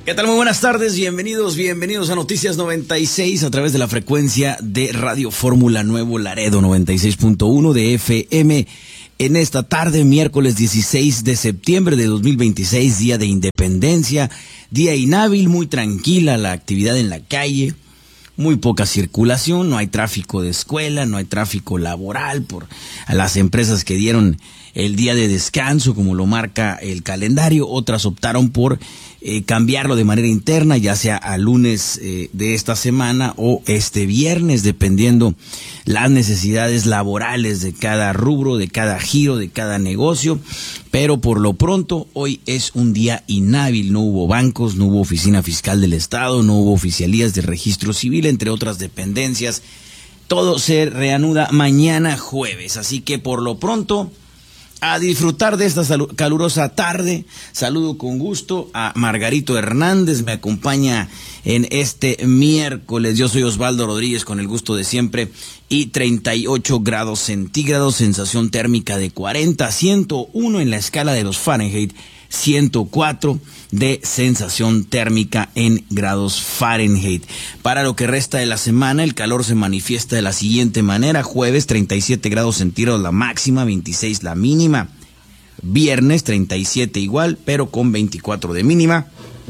¿Qué tal? Muy buenas tardes, bienvenidos a Noticias 96 a través de la frecuencia de Radio Fórmula Nuevo Laredo 96.1 de FM. En esta tarde, miércoles 16 de septiembre de 2026, día de Independencia, día inhábil, muy tranquila la actividad en la calle, muy poca circulación, no hay tráfico de escuela, no hay tráfico laboral por las empresas que dieron el día de descanso, como lo marca el calendario. Otras optaron por cambiarlo de manera interna, ya sea a lunes de esta semana o este viernes, dependiendo las necesidades laborales de cada rubro, de cada giro, de cada negocio. Pero por lo pronto, hoy es un día inhábil. No hubo bancos, no hubo oficina fiscal del Estado, no hubo oficialías de registro civil, entre otras dependencias. Todo se reanuda mañana jueves, así que por lo pronto, a disfrutar de esta calurosa tarde. Saludo con gusto a Margarito Hernández, me acompaña en este miércoles. Yo soy Osvaldo Rodríguez, con el gusto de siempre, y 38 grados centígrados, sensación térmica de 40, 101 en la escala de los Fahrenheit, 104 de sensación térmica en grados Fahrenheit. Para lo que resta de la semana, el calor se manifiesta de la siguiente manera: jueves 37 grados centígrados la máxima, 26 la mínima. Viernes 37 igual, pero con 24 de mínima.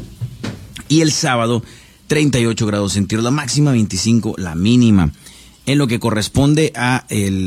Y el sábado 38 grados centígrados la máxima, 25 la mínima. En lo que corresponde a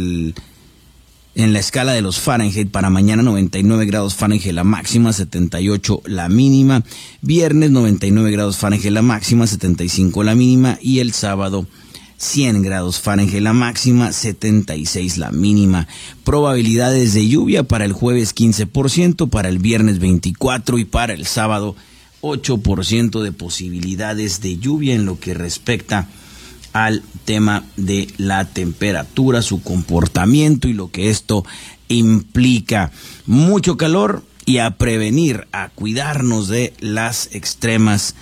en la escala de los Fahrenheit, para mañana 99 grados Fahrenheit la máxima, 78 la mínima. Viernes 99 grados Fahrenheit la máxima, 75 la mínima. Y el sábado 100 grados Fahrenheit la máxima, 76 la mínima. Probabilidades de lluvia para el jueves 15%, para el viernes 24% y para el sábado 8% de posibilidades de lluvia en lo que respecta al tema de la temperatura, su comportamiento y lo que esto implica. Mucho calor y a prevenir, a cuidarnos de las extremas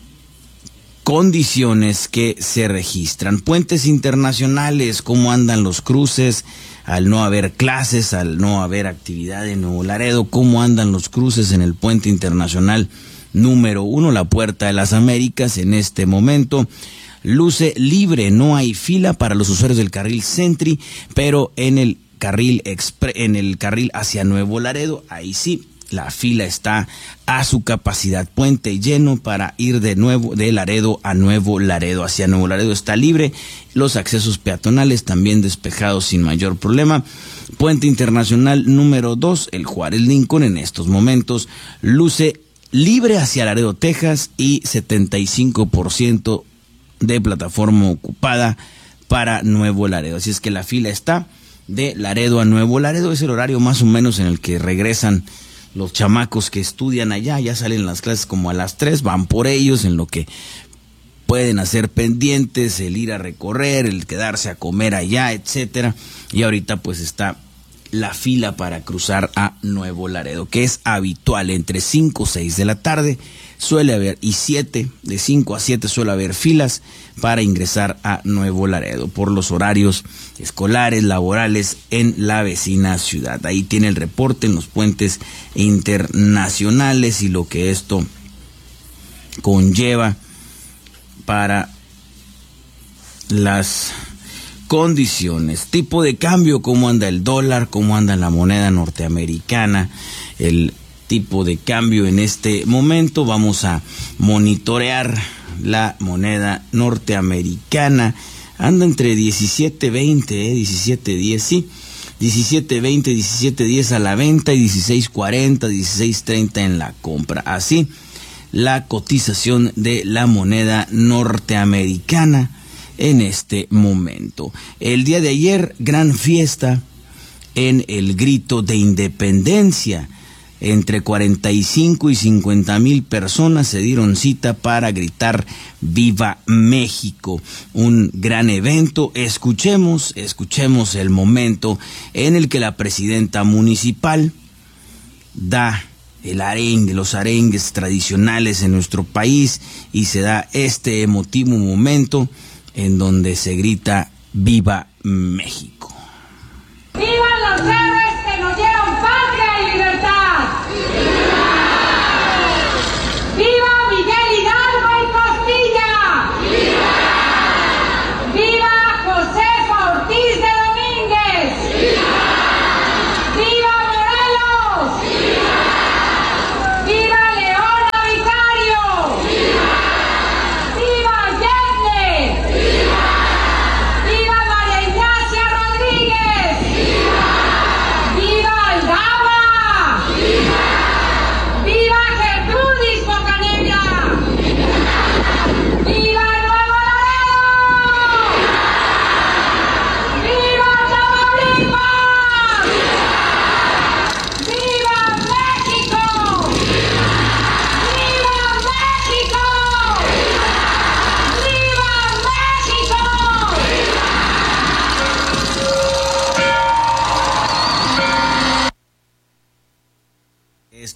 condiciones que se registran. Puentes internacionales, ¿cómo andan los cruces? Al no haber clases, al no haber actividad en Nuevo Laredo, ¿cómo andan los cruces en el puente internacional número 1, la Puerta de las Américas? En este momento luce libre, no hay fila para los usuarios del carril Sentry, pero en el carril hacia Nuevo Laredo, ahí sí, la fila está a su capacidad. Puente lleno para ir de Laredo a Nuevo Laredo. Hacia Nuevo Laredo está libre, los accesos peatonales también despejados sin mayor problema. Puente internacional número 2, el Juárez Lincoln, en estos momentos luce libre hacia Laredo, Texas, y 75% de plataforma ocupada para Nuevo Laredo. Así es que la fila está de Laredo a Nuevo Laredo. Es el horario más o menos en el que regresan los chamacos que estudian allá. Ya salen las clases como a las 3, van por ellos, en lo que pueden hacer pendientes, el ir a recorrer, el quedarse a comer allá, etcétera. Y ahorita pues está la fila para cruzar a Nuevo Laredo, que es habitual entre 5 o 6 de la tarde. Suele haber, y 7, de 5 a 7 suele haber filas para ingresar a Nuevo Laredo por los horarios escolares, laborales en la vecina ciudad. Ahí tiene el reporte en los puentes internacionales y lo que esto conlleva para las condiciones. Tipo de cambio, cómo anda el dólar, cómo anda la moneda norteamericana, el tipo de cambio en este momento. Vamos a monitorear la moneda norteamericana. Anda entre 17.20, 17.10, sí, 17.20, 17.10 a la venta y 16.40, 16.30 en la compra. Así la cotización de la moneda norteamericana en este momento. El día de ayer, gran fiesta en el Grito de Independencia. Entre 45 y 50 mil personas se dieron cita para gritar ¡Viva México! Un gran evento. Escuchemos el momento en el que la presidenta municipal da el arengue, los arengues tradicionales en nuestro país, y se da este emotivo momento en donde se grita ¡Viva México! ¡Vivan los héroes que nos dieron patria y libertad! ¡Viva Miguel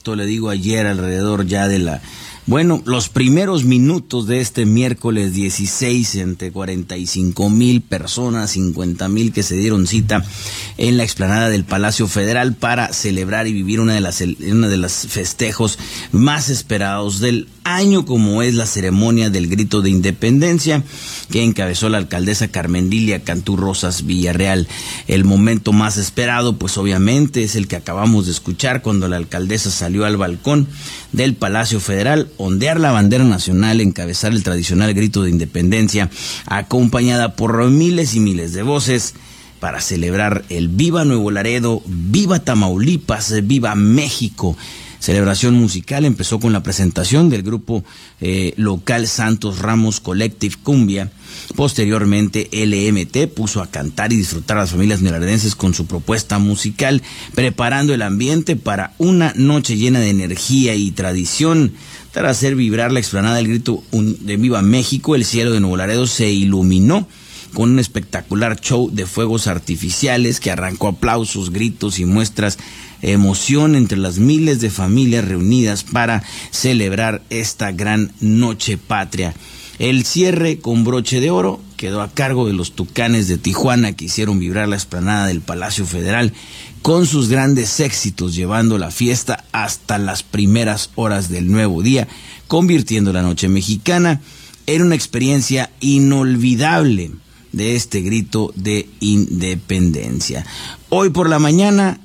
esto, le digo, ayer alrededor ya de los primeros minutos de este miércoles 16, entre 45,000 personas, 50,000 que se dieron cita en la explanada del Palacio Federal para celebrar y vivir una de las festejos más esperados del año, como es la ceremonia del Grito de Independencia, que encabezó la alcaldesa Carmen Lilia Cantú Rosas Villarreal. El momento más esperado, pues obviamente, es el que acabamos de escuchar, cuando la alcaldesa salió al balcón del Palacio Federal, ondear la bandera nacional, encabezar el tradicional Grito de Independencia, acompañada por miles y miles de voces, para celebrar el Viva Nuevo Laredo, Viva Tamaulipas, Viva México. Celebración musical empezó con la presentación del grupo local Santos Ramos Collective Cumbia. Posteriormente, LMT puso a cantar y disfrutar a las familias neolaredenses con su propuesta musical, preparando el ambiente para una noche llena de energía y tradición. Tras hacer vibrar la explanada del Grito de Viva México, el cielo de Nuevo Laredo se iluminó con un espectacular show de fuegos artificiales que arrancó aplausos, gritos y muestras de emoción entre las miles de familias reunidas para celebrar esta gran noche patria. El cierre con broche de oro quedó a cargo de los Tucanes de Tijuana, que hicieron vibrar la explanada del Palacio Federal con sus grandes éxitos, llevando la fiesta hasta las primeras horas del nuevo día, convirtiendo la noche mexicana en una experiencia inolvidable de este grito de independencia. Hoy por la mañana,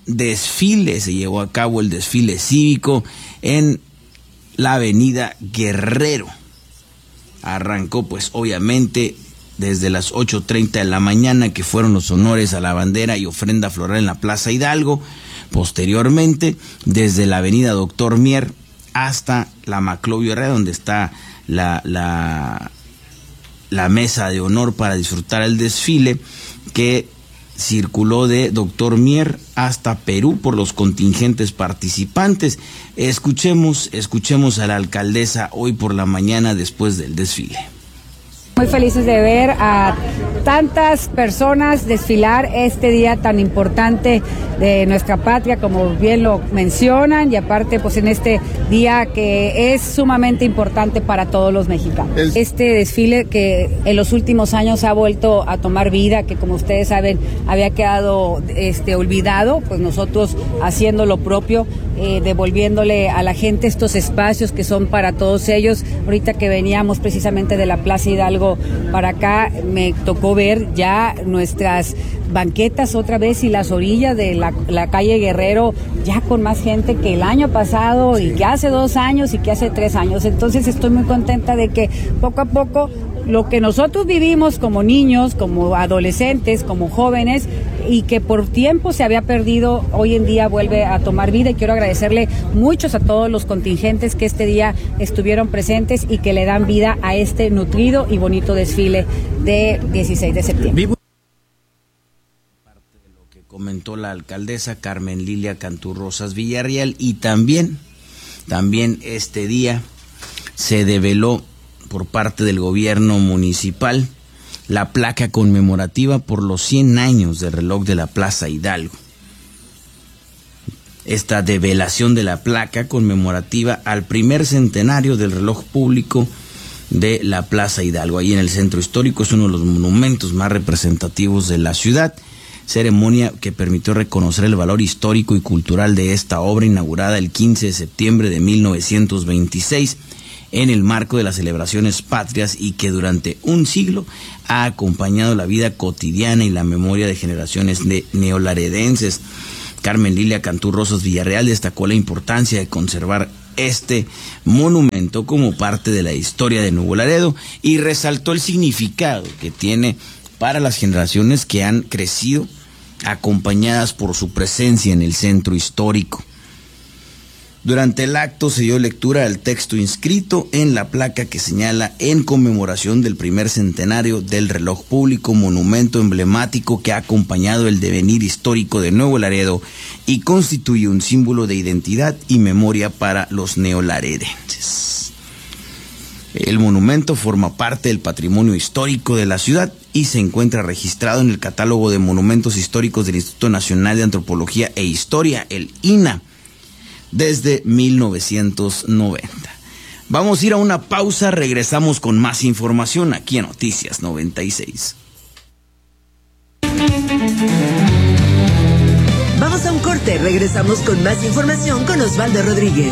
se llevó a cabo el desfile cívico en la avenida Guerrero. Arrancó pues obviamente desde las 8:30 de la mañana, que fueron los honores a la bandera y ofrenda floral en la Plaza Hidalgo. Posteriormente, desde la avenida Doctor Mier hasta la Maclovio Herrera, donde está la mesa de honor para disfrutar el desfile, que circuló de Doctor Mier hasta Perú por los contingentes participantes. Escuchemos a la alcaldesa hoy por la mañana después del desfile. Muy felices de ver a tantas personas desfilar este día tan importante de nuestra patria, como bien lo mencionan, y aparte pues en este día que es sumamente importante para todos los mexicanos. Este desfile que en los últimos años ha vuelto a tomar vida, que como ustedes saben había quedado olvidado, pues nosotros haciendo lo propio, devolviéndole a la gente estos espacios que son para todos ellos. Ahorita que veníamos precisamente de la Plaza Hidalgo para acá, me tocó ver ya nuestras banquetas otra vez y las orillas de la calle Guerrero ya con más gente que el año pasado, y que hace 2 años y que hace 3 años. Entonces estoy muy contenta de que poco a poco lo que nosotros vivimos como niños, como adolescentes, como jóvenes, y que por tiempo se había perdido, hoy en día vuelve a tomar vida. Y quiero agradecerle muchos a todos los contingentes que este día estuvieron presentes y que le dan vida a este nutrido y bonito desfile de 16 de septiembre. Parte de lo que comentó la alcaldesa Carmen Lilia Cantú Rosas Villarreal, y también este día se develó por parte del gobierno municipal la placa conmemorativa por los 100 años del reloj de la Plaza Hidalgo. Esta develación de la placa conmemorativa al primer centenario del reloj público de la Plaza Hidalgo, ahí en el centro histórico, es uno de los monumentos más representativos de la ciudad. Ceremonia que permitió reconocer el valor histórico y cultural de esta obra, inaugurada el 15 de septiembre de 1926, en el marco de las celebraciones patrias, y que durante un siglo ha acompañado la vida cotidiana y la memoria de generaciones de neolaredenses. Carmen Lilia Cantú Rosas Villarreal destacó la importancia de conservar este monumento como parte de la historia de Nuevo Laredo, y resaltó el significado que tiene para las generaciones que han crecido acompañadas por su presencia en el centro histórico. Durante el acto se dio lectura al texto inscrito en la placa que señala: en conmemoración del primer centenario del reloj público, monumento emblemático que ha acompañado el devenir histórico de Nuevo Laredo y constituye un símbolo de identidad y memoria para los neolaredenses. El monumento forma parte del patrimonio histórico de la ciudad y se encuentra registrado en el catálogo de monumentos históricos del Instituto Nacional de Antropología e Historia, el INAH. desde 1990. Vamos a ir a una pausa, regresamos con más información aquí en Noticias 96. Vamos a un corte, regresamos con más información con Osvaldo Rodríguez.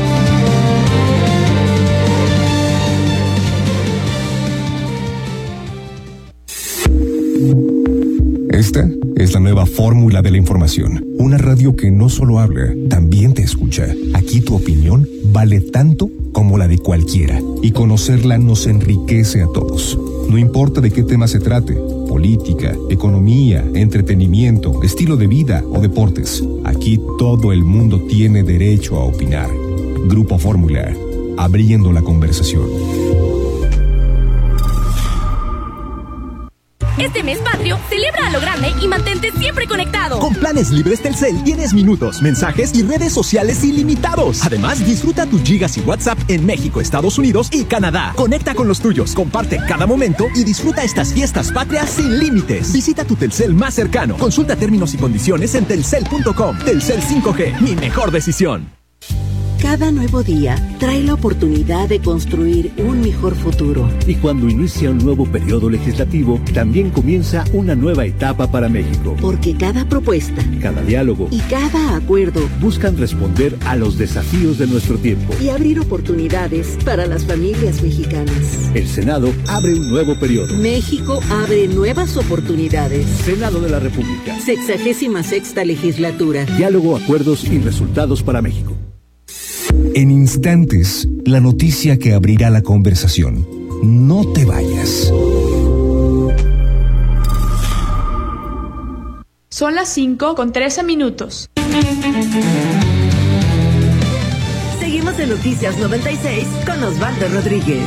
Esta es la nueva fórmula de la información. Una radio que no solo habla, también te escucha. Aquí tu opinión vale tanto como la de cualquiera. Y conocerla nos enriquece a todos. No importa de qué tema se trate. Política, economía, entretenimiento, estilo de vida o deportes. Aquí todo el mundo tiene derecho a opinar. Grupo Fórmula. Abriendo la conversación. Este mes patrio, celebra a lo grande y mantente siempre conectado. Con planes libres Telcel tienes minutos, mensajes y redes sociales ilimitados. Además, disfruta tus gigas y WhatsApp en México, Estados Unidos y Canadá. Conecta con los tuyos, comparte cada momento y disfruta estas fiestas patrias sin límites. Visita tu Telcel más cercano. Consulta términos y condiciones en telcel.com. Telcel 5G, mi mejor decisión. Cada nuevo día trae la oportunidad de construir un mejor futuro. Y cuando inicia un nuevo periodo legislativo, también comienza una nueva etapa para México. Porque cada propuesta, cada diálogo y cada acuerdo buscan responder a los desafíos de nuestro tiempo y abrir oportunidades para las familias mexicanas. El Senado abre un nuevo periodo. México abre nuevas oportunidades. Senado de la República. 66ª legislatura. Diálogo, acuerdos y resultados para México. En instantes, la noticia que abrirá la conversación. No te vayas. Son las 5:13. Seguimos en Noticias 96 con Osvaldo Rodríguez.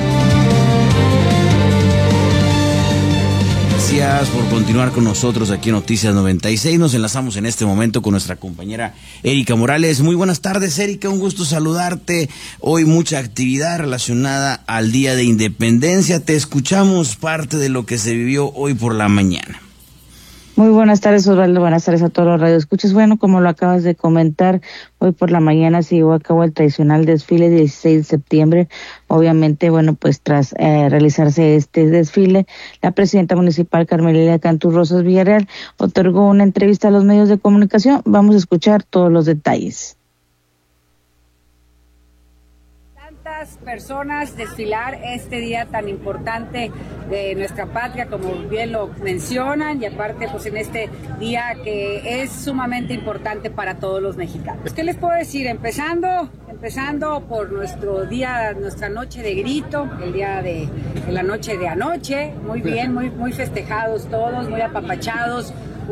Gracias por continuar con nosotros aquí en Noticias 96. Nos enlazamos en este momento con nuestra compañera Erika Morales. Muy buenas tardes, Erika, un gusto saludarte. Hoy mucha actividad relacionada al Día de Independencia. Te escuchamos parte de lo que se vivió hoy por la mañana. Muy buenas tardes, Osvaldo. Buenas tardes a todos los radioescuchas. Bueno, como lo acabas de comentar, hoy por la mañana se llevó a cabo el tradicional desfile 16 de septiembre. Obviamente, bueno, pues tras realizarse este desfile, la presidenta municipal Carmelita Cantú Rosas Villarreal otorgó una entrevista a los medios de comunicación. Vamos a escuchar todos los detalles. Personas desfilar este día tan importante de nuestra patria, como bien lo mencionan, y aparte pues en este día que es sumamente importante para todos los mexicanos. ¿Qué les puedo decir? Empezando por nuestro día, nuestra noche de grito, el día de la noche de anoche, muy bien, muy festejados todos, muy apapachados.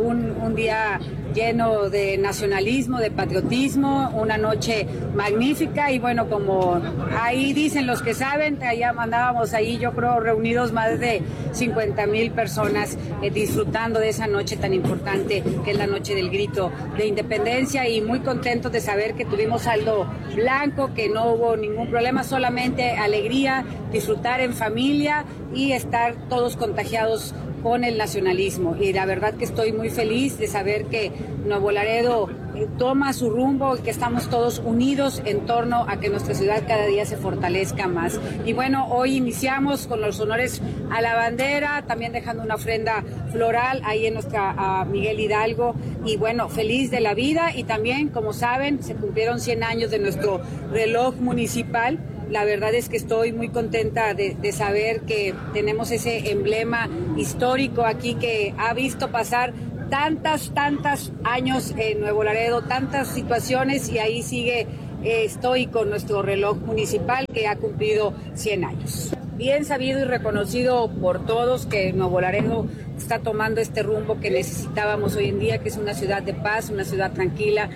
Un día lleno de nacionalismo, de patriotismo, una noche magnífica y bueno, como ahí dicen los que saben, allá mandábamos ahí yo creo reunidos más de 50,000 personas disfrutando de esa noche tan importante que es la noche del grito de independencia y muy contentos de saber que tuvimos saldo blanco, que no hubo ningún problema, solamente alegría, disfrutar en familia y estar todos contagiados con el nacionalismo y la verdad que estoy muy feliz de saber que Nuevo Laredo toma su rumbo y que estamos todos unidos en torno a que nuestra ciudad cada día se fortalezca más. Y bueno, hoy iniciamos con los honores a la bandera, también dejando una ofrenda floral ahí en nuestra Miguel Hidalgo y bueno, feliz de la vida y también, como saben, se cumplieron 100 años de nuestro reloj municipal. La verdad es que estoy muy contenta de saber que tenemos ese emblema histórico aquí que ha visto pasar tantas años en Nuevo Laredo, tantas situaciones y ahí sigue estoy con nuestro reloj municipal que ha cumplido 100 años. Bien sabido y reconocido por todos que Nuevo Laredo está tomando este rumbo que necesitábamos hoy en día, que es una ciudad de paz, una ciudad tranquila,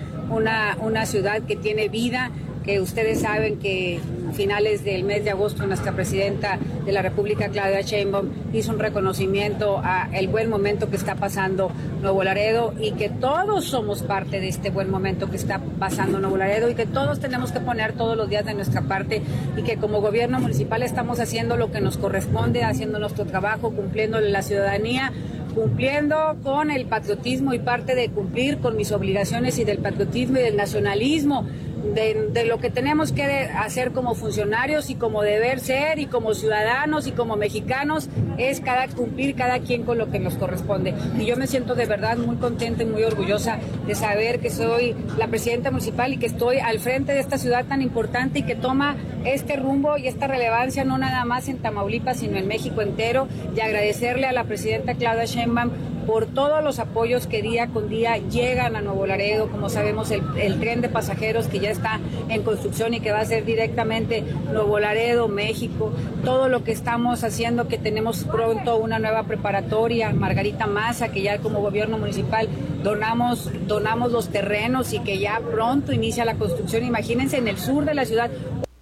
una ciudad que tiene vida, que ustedes saben que a finales del mes de agosto nuestra presidenta de la República, Claudia Sheinbaum, hizo un reconocimiento a el buen momento que está pasando Nuevo Laredo y que todos somos parte de este buen momento que está pasando Nuevo Laredo y que todos tenemos que poner todos los días de nuestra parte y que como gobierno municipal estamos haciendo lo que nos corresponde, haciendo nuestro trabajo, cumpliéndole la ciudadanía, cumpliendo con el patriotismo y parte de cumplir con mis obligaciones y del patriotismo y del nacionalismo, de lo que tenemos que hacer como funcionarios y como deber ser y como ciudadanos y como mexicanos, es cumplir cada quien con lo que nos corresponde. Y yo me siento de verdad muy contenta y muy orgullosa de saber que soy la presidenta municipal y que estoy al frente de esta ciudad tan importante y que toma este rumbo y esta relevancia no nada más en Tamaulipas, sino en México entero, y agradecerle a la presidenta Claudia Sheinbaum por todos los apoyos que día con día llegan a Nuevo Laredo. Como sabemos, el tren de pasajeros que ya está en construcción y que va a ser directamente Nuevo Laredo, México, todo lo que estamos haciendo, que tenemos pronto una nueva preparatoria, Margarita Maza, que ya como gobierno municipal donamos los terrenos y que ya pronto inicia la construcción. Imagínense, en el sur de la ciudad.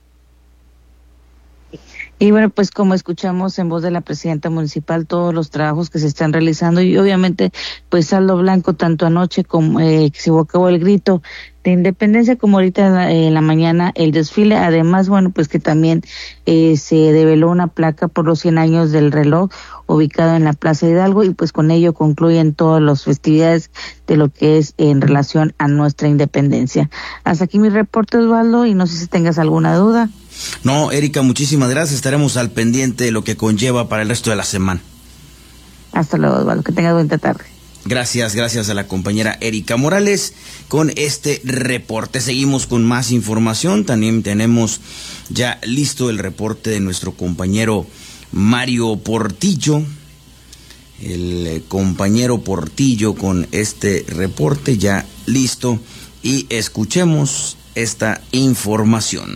Y bueno, pues como escuchamos en voz de la presidenta municipal, todos los trabajos que se están realizando y obviamente pues saldo blanco tanto anoche como que se llevó a cabo el grito de independencia como ahorita en la mañana el desfile. Además, bueno, pues que también se develó una placa por los 100 años del reloj ubicado en la Plaza Hidalgo y pues con ello concluyen todas las festividades de lo que es en relación a nuestra independencia. Hasta aquí mi reporte, Osvaldo, y no sé si tengas alguna duda. No, Erika, muchísimas gracias. Estaremos al pendiente de lo que conlleva para el resto de la semana. Hasta luego, Osvaldo. Que tengas buena tarde. Gracias a la compañera Erika Morales con este reporte. Seguimos con más información. También tenemos ya listo el reporte de nuestro compañero Mario Portillo. El compañero Portillo con este reporte ya listo. Y escuchemos esta información.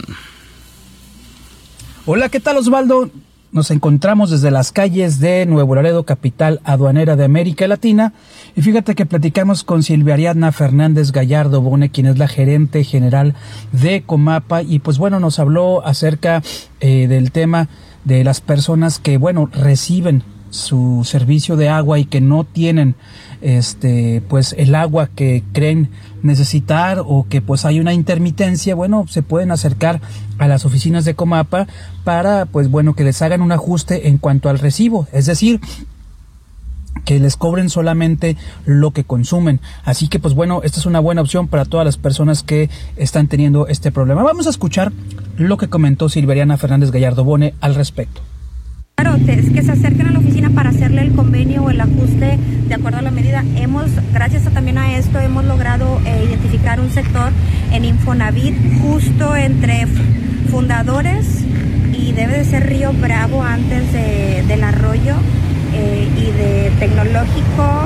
Hola, ¿qué tal, Osvaldo? Nos encontramos desde las calles de Nuevo Laredo, capital aduanera de América Latina. Y fíjate que platicamos con Silvia Ariadna Fernández Gallardo Bone, quien es la gerente general de Comapa. Y pues bueno, nos habló acerca del tema de las personas que, bueno, reciben su servicio de agua y que no tienen pues el agua que creen necesitar o que pues hay una intermitencia. Bueno, se pueden acercar a las oficinas de Comapa para pues bueno que les hagan un ajuste en cuanto al recibo, es decir, que les cobren solamente lo que consumen. Así que pues bueno, esta es una buena opción para todas las personas que están teniendo este problema. Vamos a escuchar lo que comentó Silvia Ariadna Fernández Gallardo Bone al respecto. Claro, es que se acerquen a la oficina para hacerle el convenio o el ajuste de acuerdo a la medida. Gracias también a esto, hemos logrado identificar un sector en Infonavit justo entre Fundadores y debe de ser Río Bravo antes del Arroyo y de Tecnológico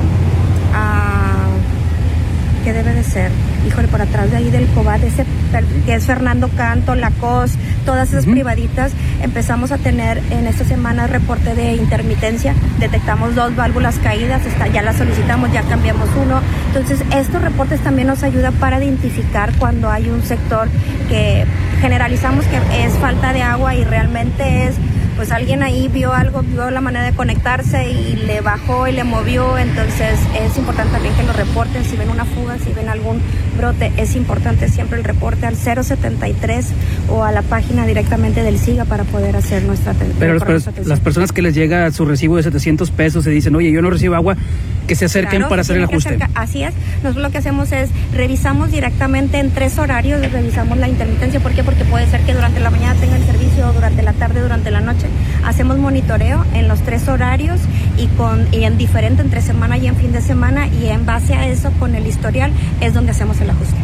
¿qué debe de ser? Híjole, por atrás de ahí del Cobat, que es Fernando Canto, La Cos, todas esas privaditas. Empezamos a tener en esta semana reporte de intermitencia, detectamos 2 válvulas caídas, ya las solicitamos, ya cambiamos uno. Entonces estos reportes también nos ayudan para identificar cuando hay un sector que generalizamos que es falta de agua y realmente es pues alguien ahí vio algo, vio la manera de conectarse y le bajó y le movió. Entonces es importante también que lo reporten si ven una fuga, si ven algún brote. Es importante siempre el reporte al 073 o a la página directamente del SIGA para poder hacer nuestra atención. Pero las personas que les llega su recibo de 700 pesos y dicen, oye, yo no recibo agua, que se acerquen para hacer el ajuste. Así es. Nosotros lo que hacemos es revisamos directamente en 3 horarios, revisamos la intermitencia. ¿Por qué? Porque puede ser que durante la mañana tenga el servicio, durante la tarde, durante la noche. Hacemos monitoreo en los 3 horarios y en diferente entre semana y en fin de semana, y en base a eso, con el historial, es donde hacemos el ajuste.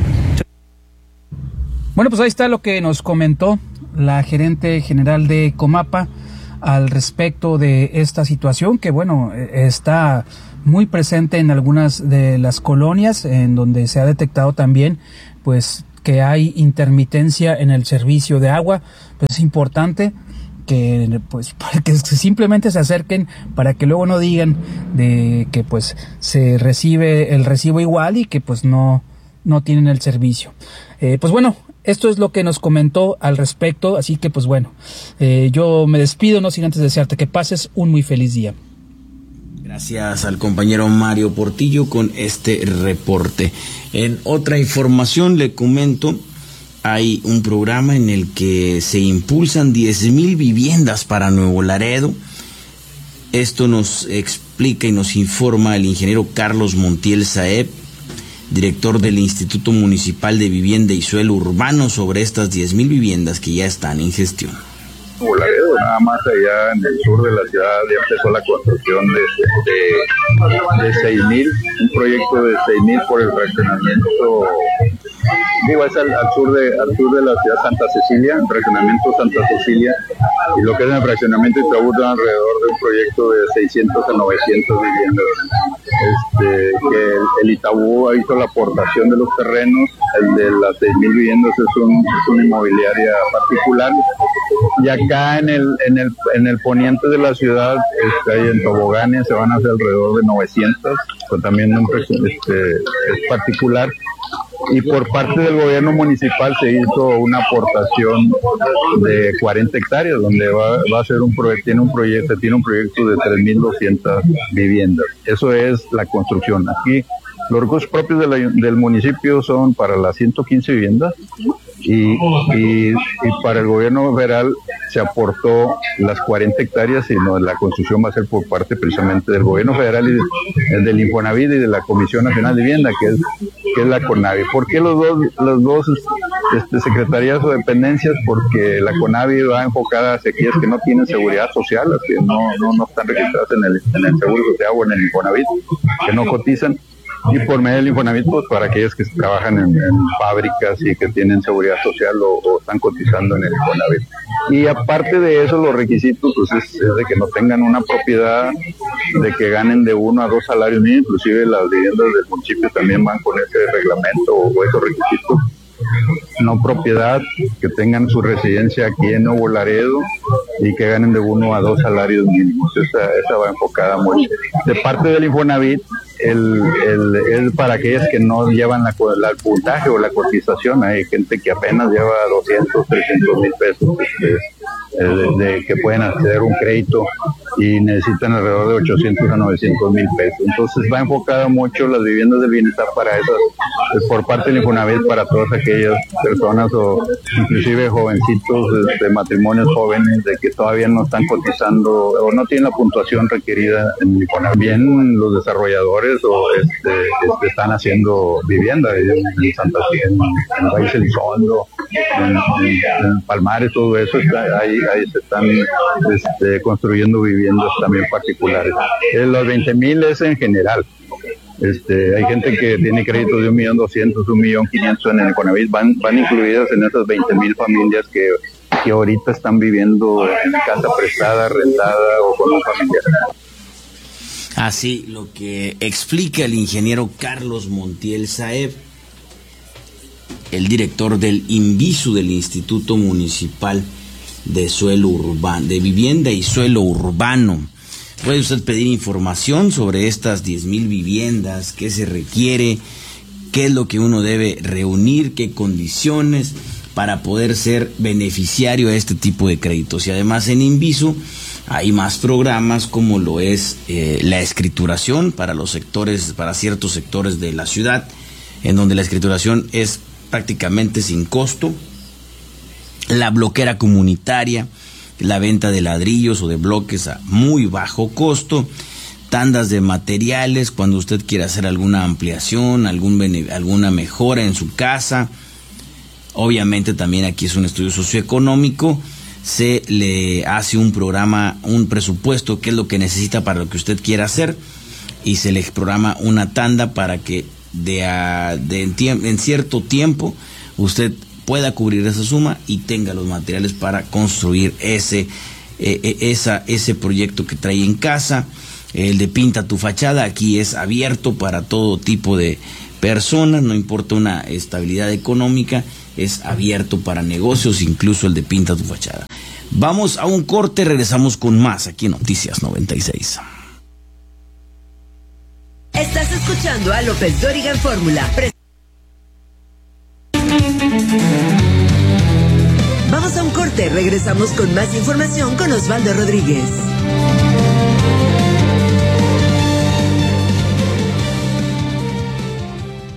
Bueno, pues ahí está lo que nos comentó la gerente general de Comapa al respecto de esta situación que, bueno, está muy presente en algunas de las colonias en donde se ha detectado también, pues, que hay intermitencia en el servicio de agua. Pues es importante que pues para que simplemente se acerquen, para que luego no digan de que pues se recibe el recibo igual y que pues no tienen el servicio. Pues bueno, esto es lo que nos comentó al respecto, así que pues bueno, yo me despido, no sin antes desearte que pases un muy feliz día. Gracias al compañero Mario Portillo con este reporte. En otra información le comento, hay un programa en el que se impulsan 10,000 viviendas para Nuevo Laredo. Esto nos explica y nos informa el ingeniero Carlos Montiel Saeb, director del Instituto Municipal de Vivienda y Suelo Urbano, sobre estas 10,000 viviendas que ya están en gestión. Laredo, nada más allá en el sur de la ciudad ya empezó la construcción de 6,000, un proyecto de 6,000 por el fraccionamiento, es al sur de la ciudad Santa Cecilia, el fraccionamiento Santa Cecilia, y lo que es el fraccionamiento Itaú alrededor de un proyecto de 600 a 900 viviendas. Que el Itaú hizo la aportación de los terrenos, el de las 6,000 viviendas es una inmobiliaria particular, y acá en el poniente de la ciudad, ahí en Toboganes, se van a hacer alrededor de 900, pues también es particular. Y por parte del gobierno municipal se hizo una aportación de 40 hectáreas, donde va a ser tiene un proyecto de 3,200 viviendas. Eso es la construcción. Aquí los recursos propios del municipio son para las 115 viviendas y para el gobierno federal se aportó las 40 hectáreas, y la construcción va a ser por parte precisamente del gobierno federal y del Infonavit y de la Comisión Nacional de Vivienda, que es la CONAVI. ¿Por qué los dos secretarías o dependencias? Porque la CONAVI va enfocada hacia aquellas que no tienen seguridad social, las que no están registradas en el Seguro Social o en el Infonavit, que no cotizan, y por medio del Infonavit, pues para aquellos que trabajan en fábricas y que tienen seguridad social o están cotizando en el Infonavit. Y aparte de eso, los requisitos pues es de que no tengan una propiedad, de que ganen de 1 a 2 salarios mínimos, inclusive las viviendas del municipio también van con ese reglamento o esos requisitos. No propiedad, que tengan su residencia aquí en Nuevo Laredo y que ganen de 1 a 2 salarios mínimos. Esa va enfocada mucho. De parte del Infonavit, es para aquellas que no llevan el puntaje o la cotización. Hay gente que apenas lleva 200, 300 mil pesos de que pueden acceder a un crédito y necesitan alrededor de 800 a 900 mil pesos. Entonces va enfocada mucho las viviendas del bienestar para esas, por parte del Infonavit, para todas aquellas personas o inclusive jovencitos de matrimonios jóvenes de que todavía no están cotizando o no tienen la puntuación requerida en el Infonavit. Bien, los desarrolladores están haciendo vivienda en Santa Fe, en Valle Elizondo, en Palmares, todo eso ahí se están construyendo viviendas también particulares. Los 20,000 es en general. Hay gente que tiene créditos de 1,200,000, 1,500,000 en el Infonavit, van incluidas en esas 20,000 familias que ahorita están viviendo en casa prestada, rentada o con un familiar. Así lo que explica el ingeniero Carlos Montiel Saeb, el director del INVISU, del Instituto Municipal de Suelo Urbano, de Vivienda y Suelo Urbano. Puede usted pedir información sobre estas 10,000 viviendas, qué se requiere, qué es lo que uno debe reunir, qué condiciones para poder ser beneficiario de este tipo de créditos. Y además en INVISU hay más programas como lo es la escrituración para los sectores, para ciertos sectores de la ciudad, en donde la escrituración es prácticamente sin costo. La bloquera comunitaria, la venta de ladrillos o de bloques a muy bajo costo, tandas de materiales cuando usted quiera hacer alguna ampliación, alguna mejora en su casa. Obviamente también aquí es un estudio socioeconómico, se le hace un programa, un presupuesto, qué es lo que necesita para lo que usted quiera hacer, y se le programa una tanda para que en cierto tiempo usted pueda cubrir esa suma y tenga los materiales para construir ese proyecto que trae en casa. El de Pinta tu Fachada aquí es abierto para todo tipo de personas, no importa una estabilidad económica, es abierto para negocios, incluso el de Pinta tu Fachada. Vamos a un corte, regresamos con más aquí en Noticias 96. Estás escuchando a López Dóriga en Fórmula. Vamos a un corte, regresamos con más información con Osvaldo Rodríguez.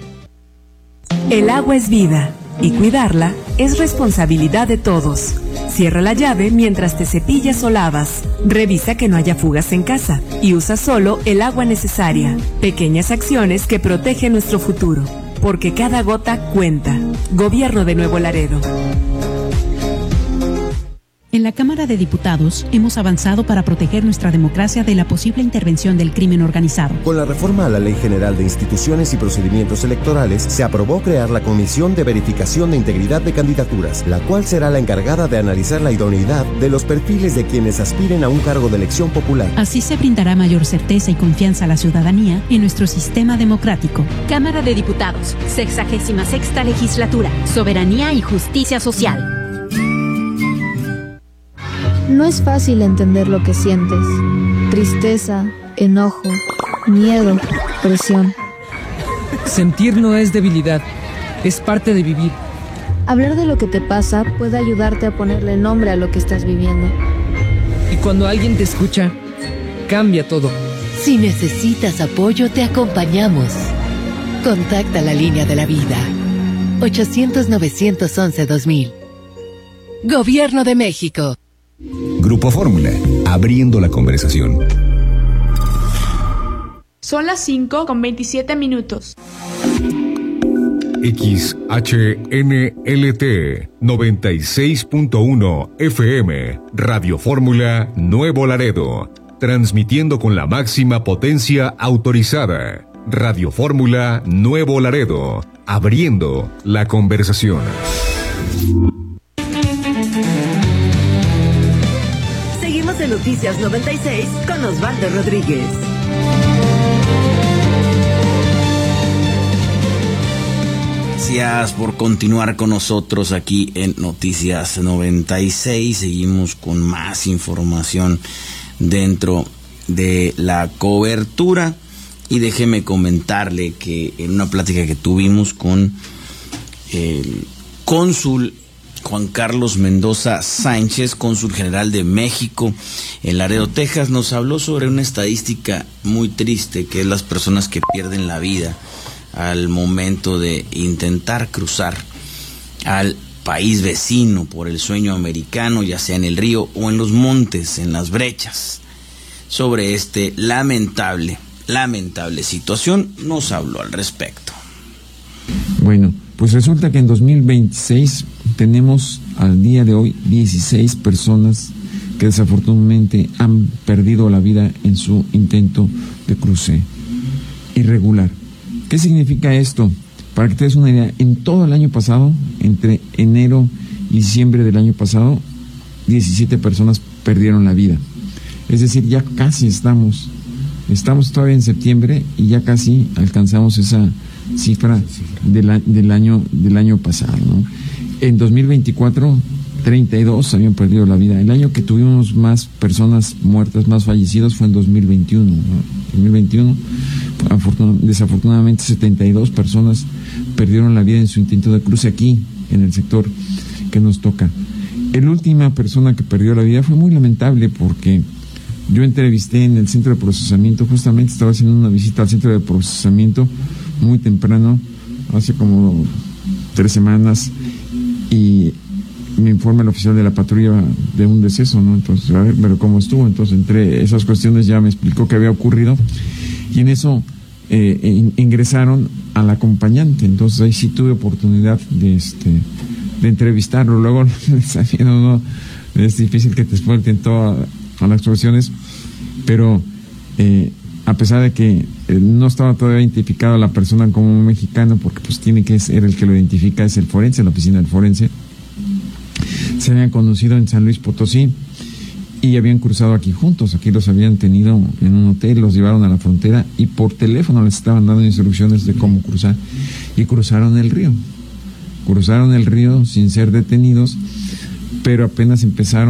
El agua es vida y cuidarla es responsabilidad de todos. Cierra la llave mientras te cepillas o lavas. Revisa que no haya fugas en casa y usa solo el agua necesaria. Pequeñas acciones que protegen nuestro futuro. Porque cada gota cuenta. Gobierno de Nuevo Laredo. En la Cámara de Diputados hemos avanzado para proteger nuestra democracia de la posible intervención del crimen organizado. Con la reforma a la Ley General de Instituciones y Procedimientos Electorales, se aprobó crear la Comisión de Verificación de Integridad de Candidaturas, la cual será la encargada de analizar la idoneidad de los perfiles de quienes aspiren a un cargo de elección popular. Así se brindará mayor certeza y confianza a la ciudadanía en nuestro sistema democrático. Cámara de Diputados, 66ª Legislatura, Soberanía y Justicia Social. No es fácil entender lo que sientes. Tristeza, enojo, miedo, presión. Sentir no es debilidad, es parte de vivir. Hablar de lo que te pasa puede ayudarte a ponerle nombre a lo que estás viviendo. Y cuando alguien te escucha, cambia todo. Si necesitas apoyo, te acompañamos. Contacta la línea de la vida. 800-911-2000. Gobierno de México. Grupo Fórmula, abriendo la conversación. Son las 5:27. XHNLT 96.1 FM, Radio Fórmula Nuevo Laredo, transmitiendo con la máxima potencia autorizada. Radio Fórmula Nuevo Laredo, abriendo la conversación. Seguimos en Noticias 96 con Osvaldo Rodríguez. Gracias por continuar con nosotros aquí en Noticias 96. Seguimos con más información dentro de la cobertura. Y déjeme comentarle que en una plática que tuvimos con el cónsul Juan Carlos Mendoza Sánchez, cónsul general de México en Laredo, Texas, nos habló sobre una estadística muy triste, que es las personas que pierden la vida al momento de intentar cruzar al país vecino por el sueño americano, ya sea en el río o en los montes, en las brechas. Sobre este lamentable situación nos habló al respecto. Bueno, pues resulta que en 2026 tenemos al día de hoy 16 personas que desafortunadamente han perdido la vida en su intento de cruce irregular. ¿Qué significa esto? Para que te des una idea, en todo el año pasado, entre enero y diciembre del año pasado, 17 personas perdieron la vida. Es decir, ya casi estamos todavía en septiembre y ya casi alcanzamos esa cifra del año pasado, ¿no? En 2024, 32 habían perdido la vida. El año que tuvimos más personas muertas, más fallecidos, fue en 2021, ¿no? 2021, desafortunadamente, 72 personas perdieron la vida en su intento de cruce aquí, en el sector que nos toca. La última persona que perdió la vida fue muy lamentable porque yo entrevisté en el centro de procesamiento, justamente estaba haciendo una visita al centro de procesamiento muy temprano, hace como 3 semanas, y me informa el oficial de la patrulla de un deceso, ¿no? Entonces, a ver, pero ¿cómo estuvo? Entonces, entre esas cuestiones ya me explicó qué había ocurrido, y en eso ingresaron al acompañante. Entonces ahí sí tuve oportunidad de entrevistarlo. Luego sabiendo, ¿no? Es difícil que te expliquen todas las cuestiones, pero a pesar de que no estaba todavía identificada la persona como un mexicano, porque pues tiene que ser el que lo identifica, es el forense, la oficina del forense. Se habían conocido en San Luis Potosí y habían cruzado aquí juntos. Aquí los habían tenido en un hotel, los llevaron a la frontera y por teléfono les estaban dando instrucciones de cómo cruzar, y cruzaron el río sin ser detenidos, pero apenas empezaron